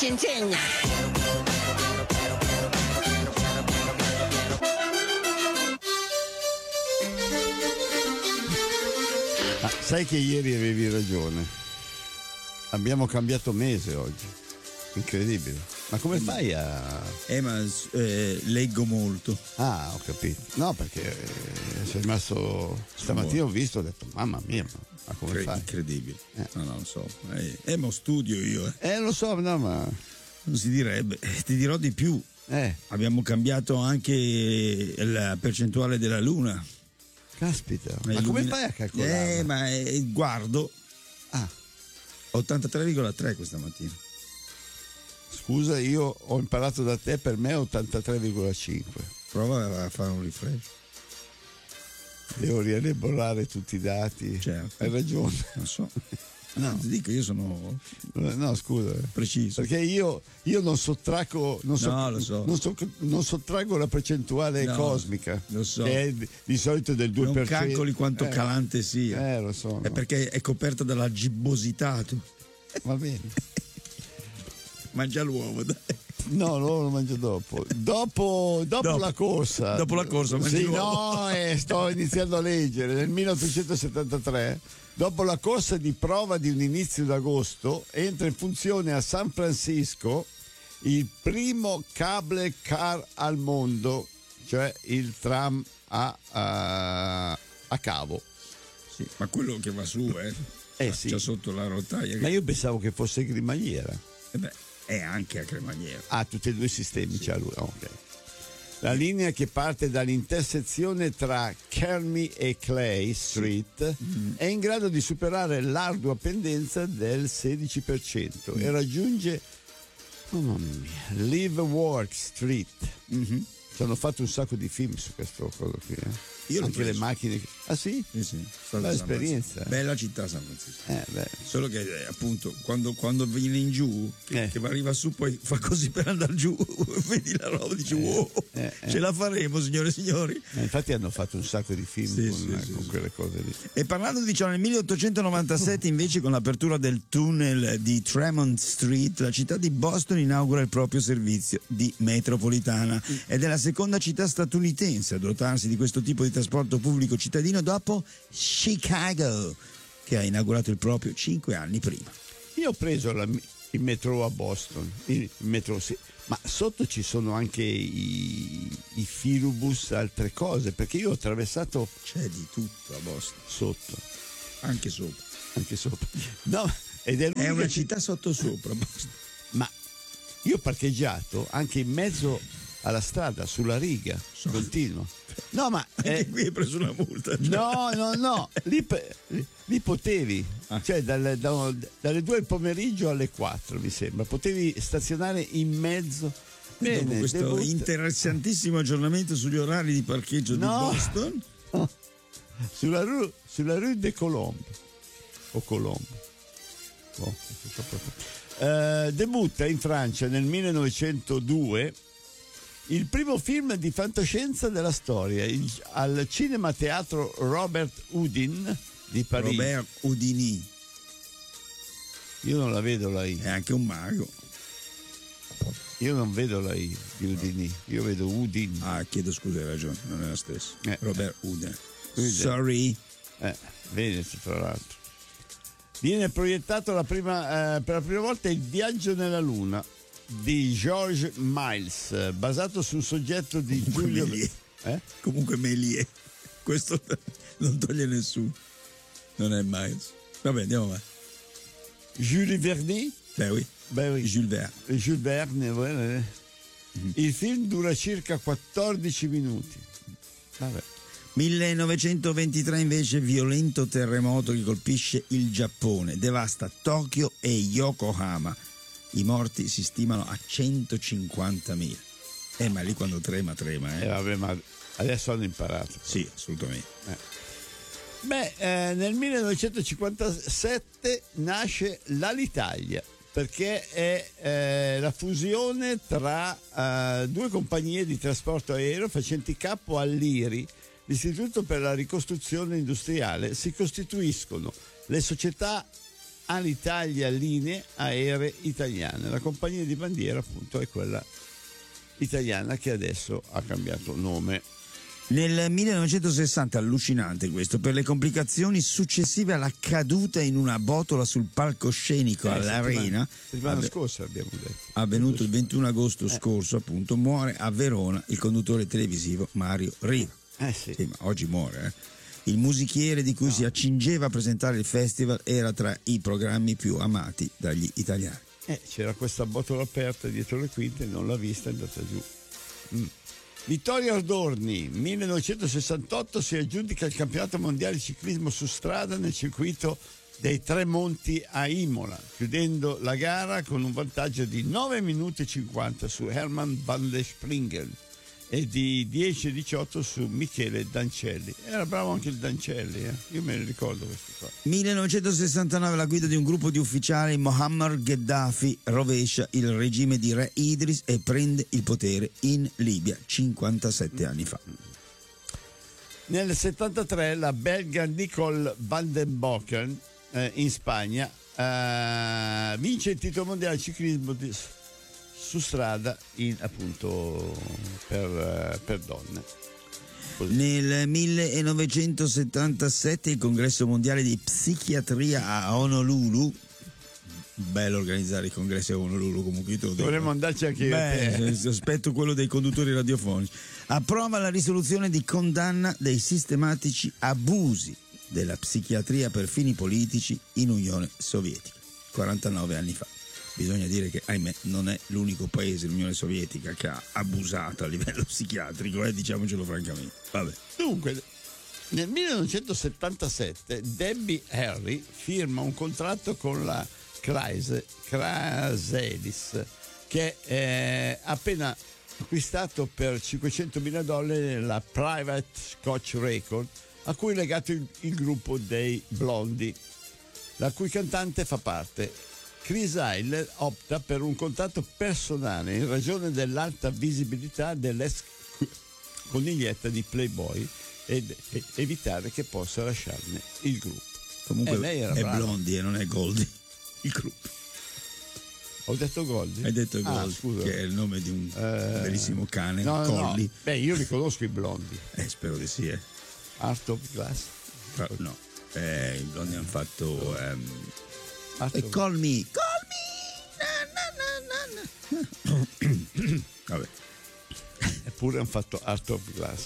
ci insegna. Ma sai che ieri avevi ragione? Abbiamo cambiato mese oggi. Incredibile. Ma come fai a... leggo molto. Ah, ho capito. No, perché sei rimasto... Stamattina ho visto, ho detto, mamma mia, ma come fai? Incredibile. No, non so. Ma studio io. Lo so, no, ma... Non si direbbe. Ti dirò di più. Abbiamo cambiato anche la percentuale della luna. Caspita. Ma come fai a calcolare? Guardo. 83,3 questa mattina. Scusa, io ho imparato da te, per me è 83,5. Prova a fare un refresh. Devo rielaborare tutti i dati. Certo. Hai ragione. Non so. No, ti dico, io sono... No, scusa. Preciso. Perché io non sottraggo... lo so. Non sottraggo la percentuale cosmica. Lo so. Che è di solito del 2%. Non calcoli quanto calante sia. Lo so. È perché è coperta dalla gibbosità. Va bene. Mangia l'uovo, dai. No, lo mangio dopo. Dopo la corsa. Dopo la corsa mangi l'uovo. No, sto iniziando a leggere. Nel 1873, dopo la corsa di prova di un inizio d'agosto, entra in funzione a San Francisco il primo cable car al mondo, cioè il tram a cavo. Sì, ma quello che va su, sì. c'è sotto la rotaia. Ma io pensavo che fosse cremagliera. È anche a cremagliera. Tutti e due i sistemi c'ha lui. Ok. La linea che parte dall'intersezione tra Kearny e Clay Street è in grado di superare l'ardua pendenza del 16% e raggiunge, mamma mia, Leavenworth Street. Ci hanno fatto un sacco di film su questo cosa qui. Io anche le macchine. Ah sì? Sì. Bella esperienza. Bella città San Francisco. Solo che appunto quando viene in giù, che arriva su, poi fa così per andare giù, vedi la roba, dici wow, ce la faremo, signore e signori. Infatti hanno fatto un sacco di film con quelle cose lì. E parlando nel 1897 invece, con l'apertura del tunnel di Tremont Street, la città di Boston inaugura il proprio servizio di metropolitana ed è la seconda città statunitense a dotarsi di questo tipo di trasporto pubblico cittadino dopo Chicago, che ha inaugurato il proprio 5 anni prima. Io ho preso il metro a Boston, il metro, sì, ma sotto ci sono anche i filobus, altre cose, perché io ho attraversato... C'è di tutto a Boston. Sotto. Anche sopra. No, è una città sottosopra Boston. Ma io ho parcheggiato anche in mezzo alla strada, sulla riga, continua. No, ma anche qui hai preso una multa. No. Lì potevi, cioè dalle 2 del pomeriggio alle 4, mi sembra, potevi stazionare in mezzo. Bene, dopo questo interessantissimo aggiornamento sugli orari di parcheggio di Boston. Sulla rue de Colombe o Colombe. Debutta in Francia nel 1902 il primo film di fantascienza della storia al Cinema Teatro Robert Houdin di Parigi. Robert Houdini. Io non la vedo la I. È anche un mago. Io non vedo la I di Houdini, io vedo Houdin. Chiedo scusa, hai ragione, non è la stessa. Robert Houdin. Sorry. Veneto, tra l'altro. Viene proiettato per la prima volta Il viaggio nella luna di George Miles, basato su un soggetto di Giulio Comunque Méliès, questo non toglie nessuno, non è Miles. Vabbè, andiamo avanti. Jules Verne? Beh oui. Jules Verne. Il film dura circa 14 minuti. Vabbè. 1923 invece, violento terremoto che colpisce il Giappone, devasta Tokyo e Yokohama. I morti si stimano a 150.000. Ma lì quando trema. Vabbè, ma adesso hanno imparato. Sì, assolutamente. Nel 1957 nasce l'Alitalia, perché è la fusione tra due compagnie di trasporto aereo facenti capo all'IRI, l'Istituto per la ricostruzione industriale. Si costituiscono le società Alitalia Linee Aeree Italiane. La compagnia di bandiera appunto è quella italiana che adesso ha cambiato nome. Nel 1960, allucinante questo, per le complicazioni successive alla caduta in una botola sul palcoscenico all'Arena, settimana scorsa abbiamo detto, avvenuto il 21 agosto scorso, appunto, muore a Verona il conduttore televisivo Mario Riva. Sì. Sì, ma oggi muore, Il musichiere di cui si accingeva a presentare il festival era tra i programmi più amati dagli italiani. C'era questa botola aperta dietro le quinte, non l'ha vista, è andata giù. Vittorio Ardorni, 1968, si aggiudica il campionato mondiale di ciclismo su strada nel circuito dei Tre Monti a Imola, chiudendo la gara con un vantaggio di 9 minuti e 50 su Hermann van der Springen e di 10-18 su Michele Dancelli. Era bravo anche il Dancelli, io me ne ricordo questo qua. 1969, la guida di un gruppo di ufficiali, Muammar Gheddafi rovescia il regime di Re Idris e prende il potere in Libia 57 anni fa. Nel 73 la belga Nicole van den Bocken in Spagna vince il titolo mondiale di ciclismo su strada appunto per donne. Così. Nel 1977 il congresso mondiale di psichiatria a Honolulu, bello organizzare i congressi a Honolulu, comunque dovremmo andarci anche io. Aspetto quello dei conduttori radiofonici, approva la risoluzione di condanna dei sistematici abusi della psichiatria per fini politici in Unione Sovietica 49 anni fa. Bisogna dire che, ahimè, non è l'unico paese, l'Unione Sovietica, che ha abusato a livello psichiatrico, diciamocelo francamente. Vabbè. Dunque, nel 1977 Debbie Harry firma un contratto con la Chrysalis, che ha appena acquistato per $500,000 la Private Scotch Record, a cui è legato il gruppo dei Blondie, la cui cantante fa parte. Chrysalis opta per un contratto personale in ragione dell'alta visibilità dell'ex coniglietta di Playboy ed evitare che possa lasciarne il gruppo. Comunque lei era è brava. Blondie e non è Goldie il gruppo. Ho detto Goldie? Hai detto Goldie, scusa. che è il nome di un bellissimo cane, Collie. No. Beh, io li conosco i Blondie. Spero di sì. Art of Glass? No, i Blondie hanno fatto Call Me. Vabbè. Eppure hanno fatto Art of Glass.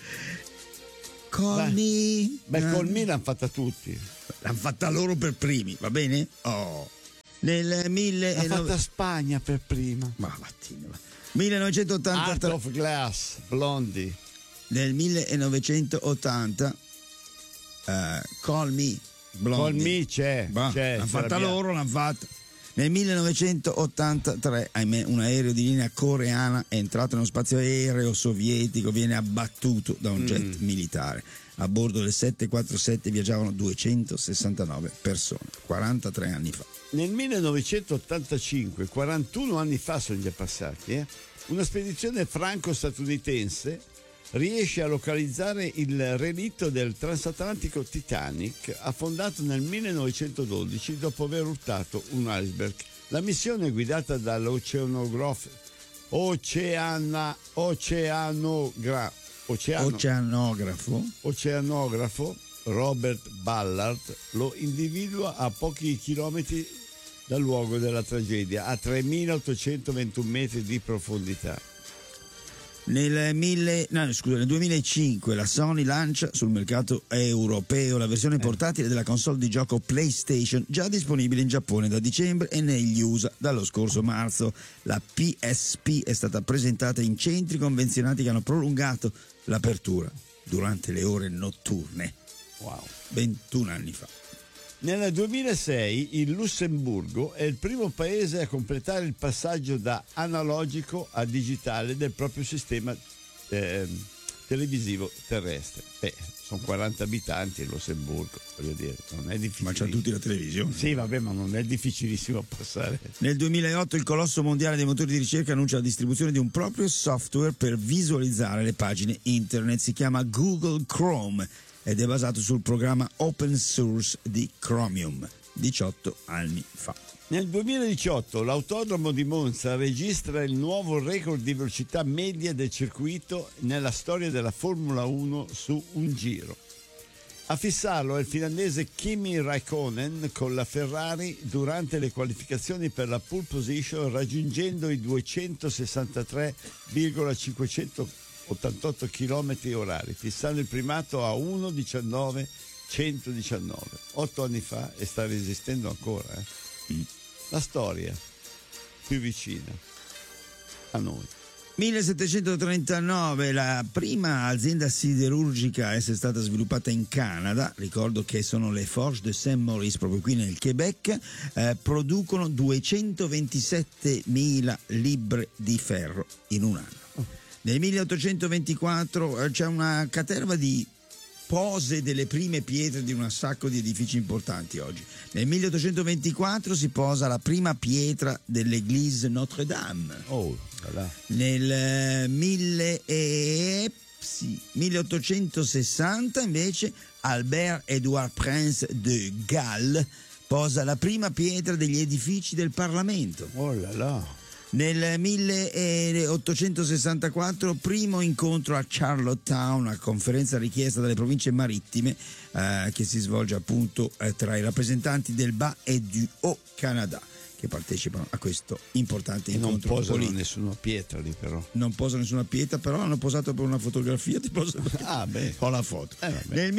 Call Me. Call Me l'hanno fatta tutti. L'hanno fatta loro per primi, va bene? Nel L'ha fatta Spagna per prima. Ma vattene. 1983. Art of Glass, Blondie. Nel 1980 Call Me. Blondie. Call Me c'è. L'hanno fatta loro, l'hanno fatta. Nel 1983, ahimè, un aereo di linea coreana è entrato nello spazio aereo sovietico, viene abbattuto da un jet militare. A bordo del 747 viaggiavano 269 persone, 43 anni fa. Nel 1985, 41 anni fa sono già passati, una spedizione franco-statunitense riesce a localizzare il relitto del transatlantico Titanic, affondato nel 1912 dopo aver urtato un iceberg. La missione, guidata dall'oceanografo Robert Ballard, lo individua a pochi chilometri dal luogo della tragedia, a 3.821 metri di profondità. Nel 2005 la Sony lancia sul mercato europeo la versione portatile della console di gioco PlayStation, già disponibile in Giappone da dicembre e negli USA dallo scorso marzo. La PSP è stata presentata in centri convenzionati che hanno prolungato l'apertura durante le ore notturne. Wow. 21 anni fa. Nel 2006 il Lussemburgo è il primo paese a completare il passaggio da analogico a digitale del proprio sistema televisivo terrestre. Sono 40 abitanti il Lussemburgo, voglio dire, non è difficile. Ma c'ha tutti la televisione? Sì, vabbè, ma non è difficilissimo passare. Nel 2008 il colosso mondiale dei motori di ricerca annuncia la distribuzione di un proprio software per visualizzare le pagine internet. Si chiama Google Chrome ed è basato sul programma open source di Chromium. 18 anni fa. Nel 2018 l'autodromo di Monza registra il nuovo record di velocità media del circuito nella storia della Formula 1 su un giro. A fissarlo è il finlandese Kimi Raikkonen con la Ferrari durante le qualificazioni per la pole position, raggiungendo i 263,588 km/h, fissando il primato a 1:19.119. 8 anni fa e sta resistendo ancora. La storia più vicina a noi. 1739, la prima azienda siderurgica a essere stata sviluppata in Canada, ricordo che sono le Forges de Saint-Maurice, proprio qui nel Quebec, producono 227.000 libbre di ferro in un anno. Nel 1824 c'è una caterva di pose delle prime pietre di un sacco di edifici importanti oggi. Nel 1824 si posa la prima pietra dell'Église Notre-Dame. Nel 1860 invece Albert-Édouard Prince de Galles posa la prima pietra degli edifici del Parlamento. Nel 1864 primo incontro a Charlottetown, una conferenza richiesta dalle province marittime che si svolge appunto tra i rappresentanti del Bas e du Haut-Canada che partecipano a questo importante incontro politico. Non posano nessuna pietra lì però. Non posano nessuna pietra, però hanno posato per una fotografia, ti posso ho la foto. Nel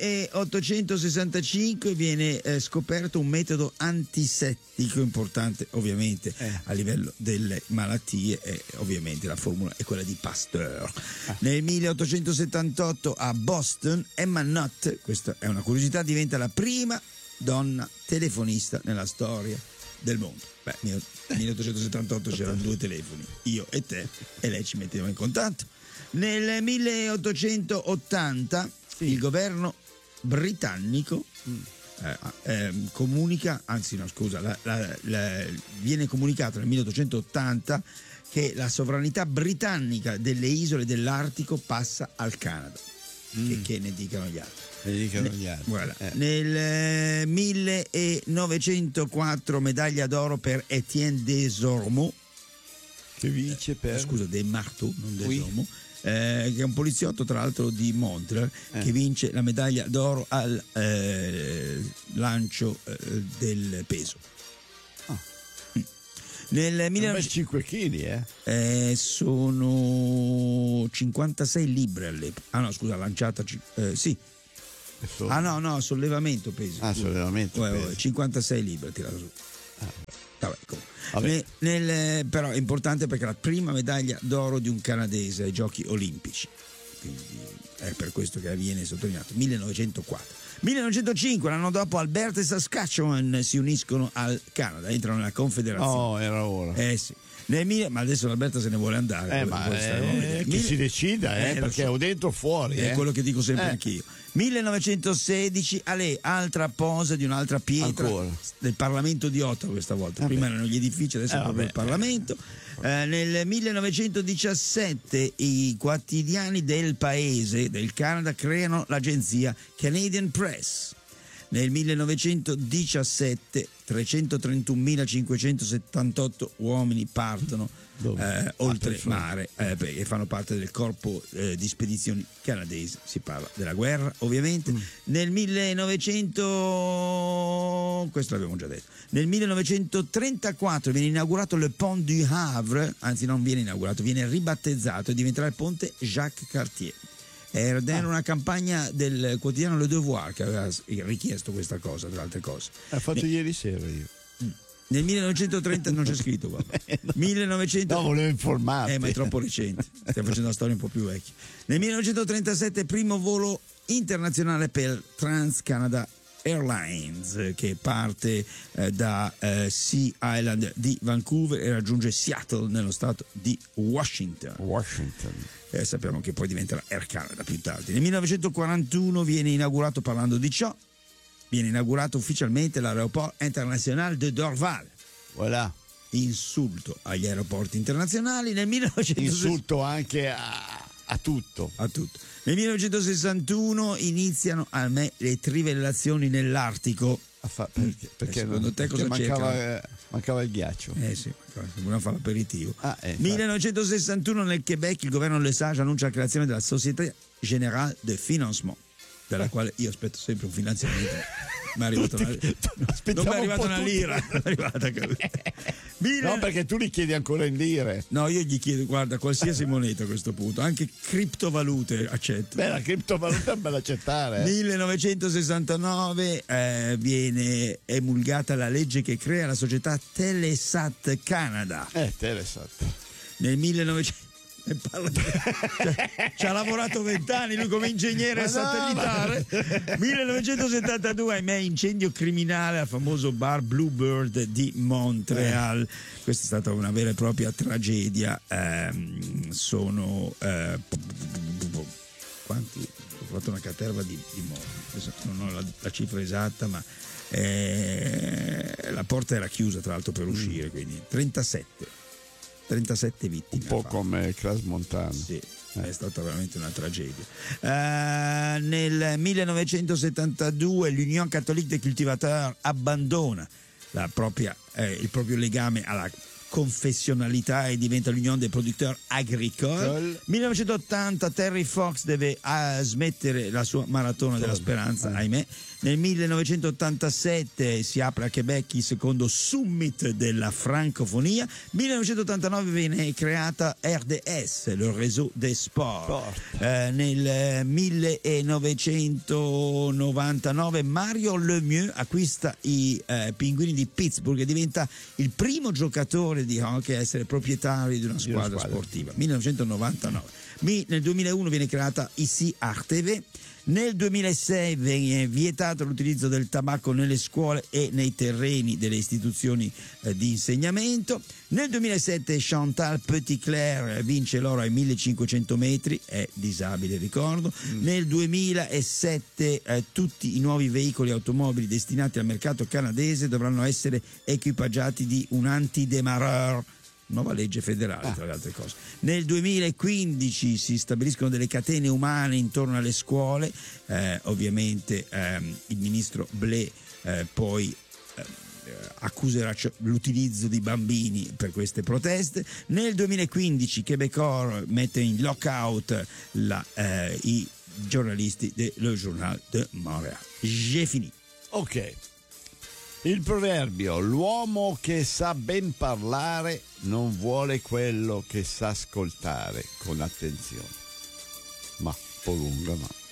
1865 viene scoperto un metodo antisettico importante ovviamente a livello delle malattie e ovviamente la formula è quella di Pasteur. Nel 1878 a Boston Emma Nutt, questa è una curiosità, diventa la prima donna telefonista nella storia del mondo. Nel 1878 c'erano 2 telefoni, io e te, e lei ci metteva in contatto. Nel 1880 il governo britannico comunica, anzi no scusa, viene comunicato nel 1880 che la sovranità britannica delle isole dell'Artico passa al Canada. Che ne dicano gli altri. Voilà. Nel 1904 medaglia d'oro per Étienne Desormeaux, che vince per Desmarteau, non Desormeaux, che è un poliziotto tra l'altro di Montreal, che vince la medaglia d'oro al lancio del peso. Nel 5 kg sono 56 libbre all'epoca. Lanciata sì. Sollevamento pesi. Sollevamento pesi. 56 libbre tirato su. Però è importante perché è la prima medaglia d'oro di un canadese ai Giochi Olimpici. Quindi è per questo che viene sottolineato. 1904. 1905, l'anno dopo Alberta e Saskatchewan si uniscono al Canada, entrano nella Confederazione. Era ora. Sì. Ma adesso l'Alberta se ne vuole andare. Che si decida, perché so. O dentro o fuori. È quello che dico sempre anch'io. 1916, altra posa di un'altra pietra del Parlamento di Ottawa questa volta. Prima erano gli edifici, adesso è proprio il Parlamento. Nel 1917 i quotidiani del paese del Canada creano l'agenzia Canadian Press. Nel 1917 331.578 uomini partono oltre mare e fanno parte del corpo di spedizioni canadesi. Si parla della guerra ovviamente. Nel 1900, questo l'abbiamo già detto, nel 1934 viene inaugurato le Pont du Havre, anzi non viene inaugurato, viene ribattezzato e diventerà il ponte Jacques Cartier. Era una campagna del quotidiano Le Devoir che aveva richiesto questa cosa, tra altre cose. L'ho fatto ieri sera io. Nel 1930 non c'è scritto, guarda. 1900... No, volevo informarti. Ma è troppo recente. Stiamo facendo una storia un po' più vecchia. Nel 1937 primo volo internazionale per Trans-Canada Airlines che parte da Sea Island di Vancouver e raggiunge Seattle nello stato di Washington. Sappiamo che poi diventerà Air Canada più tardi. Nel 1941 viene inaugurato, parlando di ciò, viene inaugurato ufficialmente l'aeroporto internazionale de Dorval. Voilà. Insulto agli aeroporti internazionali. Nel 1960... Insulto anche a tutto. A tutto. Nel 1961 iniziano le trivellazioni nell'Artico Perché secondo te cosa mancava il ghiaccio. Sì, volevano fare l'aperitivo. 1961 nel Québec il governo Lesage annuncia la creazione della Société Générale de Financement, dalla quale io aspetto sempre un finanziamento. Mi è arrivata non mi è arrivata una lira. No, perché tu li chiedi ancora in lire. No, io gli chiedo, guarda, qualsiasi moneta a questo punto, anche criptovalute accetto. Beh, la criptovaluta è bella accettare. 1969 viene emulgata la legge che crea la società Telesat Canada. Telesat. Nel 1900 ci ha lavorato 20 anni lui come ingegnere satellitare. 1972, ahimè, incendio criminale al famoso bar Bluebird di Montreal. Questa è stata una vera e propria tragedia. Sono quanti? Ho fatto una caterva di morti. Adesso non ho la cifra esatta, ma la porta era chiusa tra l'altro per uscire, quindi 37 vittime. Un po' come Crash Montana. Sì, è stata veramente una tragedia. Nel 1972 l'Union Catholique des Cultivateurs abbandona il proprio legame alla confessionalità e diventa l'Union des Producteurs Agricoles. 1980 Terry Fox deve smettere la sua maratona della speranza, ahimè. Nel 1987 si apre a Québec il secondo summit della francofonia. 1989 viene creata RDS, le Réseau des Sports. Nel 1999 Mario Lemieux acquista i Pinguini di Pittsburgh e diventa il primo giocatore di hockey a essere proprietario di una squadra sportiva. 1999. Nel 2001 viene creata ICI RTV. Nel 2006 viene vietato l'utilizzo del tabacco nelle scuole e nei terreni delle istituzioni di insegnamento. Nel 2007 Chantal Petitclerc vince l'oro ai 1500 metri, è disabile, ricordo. Nel 2007 tutti i nuovi veicoli automobili destinati al mercato canadese dovranno essere equipaggiati di un antidémarreur. Nuova legge federale, tra le altre cose. Nel 2015 si stabiliscono delle catene umane intorno alle scuole, ovviamente il ministro Blais poi accuserà l'utilizzo di bambini per queste proteste. Nel 2015 Québécois mette in lockout i giornalisti del Journal de Montréal. J'ai fini. Ok. Il proverbio: l'uomo che sa ben parlare non vuole quello che sa ascoltare con attenzione. Ma un po' lunga, ma